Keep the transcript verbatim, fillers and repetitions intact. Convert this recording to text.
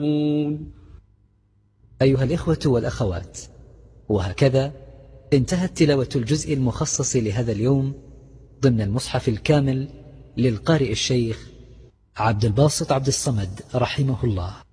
أيها الإخوة والأخوات، وهكذا انتهت تلاوة الجزء المخصص لهذا اليوم ضمن المصحف الكامل للقارئ الشيخ عبد الباسط عبد الصمد رحمه الله.